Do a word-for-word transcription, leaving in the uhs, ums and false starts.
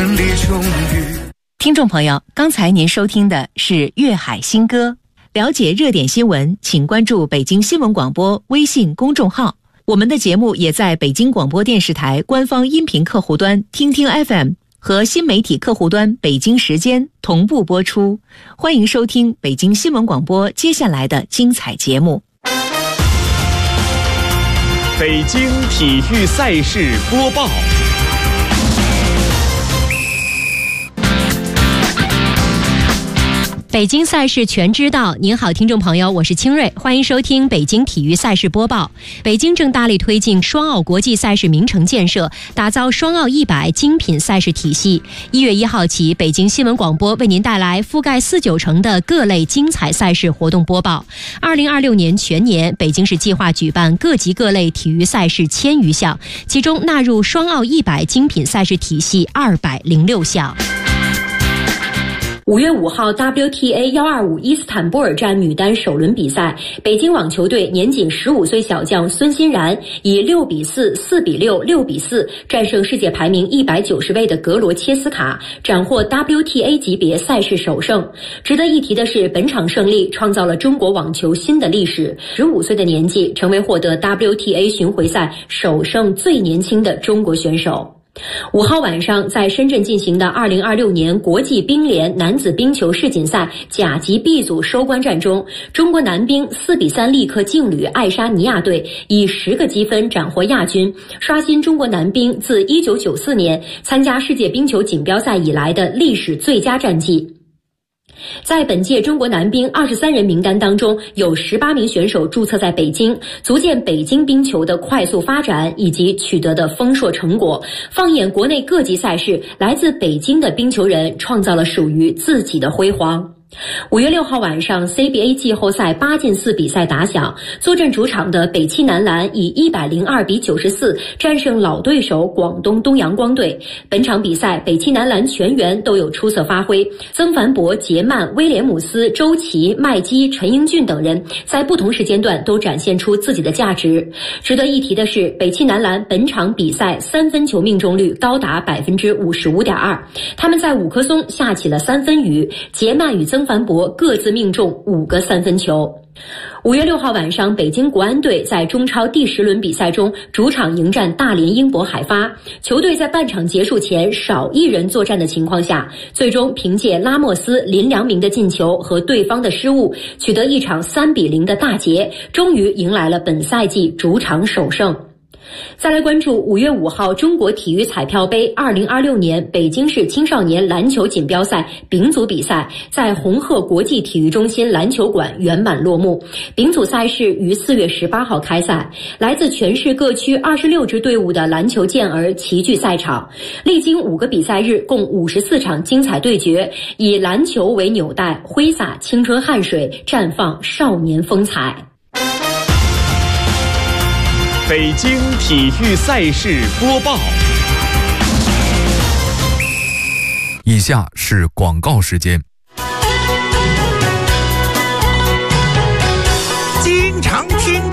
力重遇。 听众朋友，刚才您收听的是粤海新歌。了解热点新闻，请关注北京新闻广播微信公众号。我们的节目也在北京广播电视台官方音频客户端听听 F M 和新媒体客户端北京时间同步播出。欢迎收听北京新闻广播接下来的精彩节目。 北京体育赛事播报。 北京赛事全知道。您好，听众朋友，我是清瑞，欢迎收听北京体育赛事播报。北京正大力推进双奥国际赛事名城建设，打造双奥一百精品赛事体系。一月一号起，北京新闻广播为您带来覆盖四九城的各类精彩赛事活动播报。二零二六年全年，北京市计划举办各级各类体育赛事千余项，其中纳入双奥一百精品赛事体系二百零六项。 五月五号 W T A 一二五伊斯坦布尔站女单首轮比赛，北京网球队年仅十五岁小将孙欣然以六比四、四比六、六比四战胜世界排名一百九十位的格罗切斯卡，斩获 W T A 级别赛事首胜。值得一提的是，本场胜利创造了中国网球新的历史，十五岁的年纪成为获得 W T A 巡回赛首胜最年轻的中国选手。五号晚上，在深圳进行的二零二六年国际冰联男子冰球世锦赛甲级 B 组收官战中，中国男冰四比三力克劲旅爱沙尼亚队，以十个积分斩获亚军，刷新中国男冰自一九九四年参加世界冰球锦标赛以来的历史最佳战绩。在本届中国男冰二十三人名单当中，有十八名选手注册在北京，足见北京冰球的快速发展以及取得的丰硕成果。放眼国内各级赛事，来自北京的冰球人创造了属于自己的辉煌。五月六号晚上 C B A 季后赛八进四比赛打响，坐镇主场的北汽男篮以一百零二比九十四战胜老对手广东东阳光队。本场比赛，北汽男篮全员都有出色发挥，曾凡博、杰曼、威廉姆斯、周琦、麦基、陈英俊等人在不同时间段都展现出自己的价值。值得一提的是，北汽男篮本场比赛三分球命中率高达 百分之五十五点二， 他们在五棵松下起了三分雨，杰曼与曾凡博各自命中五个三分球。五月六号晚上，北京国安队在中超第十轮比赛中主场迎战大连英博海发，球队在半场结束前少一人作战的情况下，最终凭借拉莫斯、林良铭的进球和对方的失误，取得一场三比零的大捷，终于迎来了本赛季主场首胜。再来关注五月五号中国体育彩票杯二零二六年北京市青少年篮球锦标赛丙组比赛在红鹤国际体育中心篮球馆圆满落幕。丙组赛事于四月十八号开赛，来自全市各区二十六支队伍的篮球健儿齐聚赛场，历经五个比赛日，共五十四场精彩对决，以篮球为纽带，挥洒青春汗水，绽放少年风采。 北京体育赛事播报。 以下是广告时间。 经常听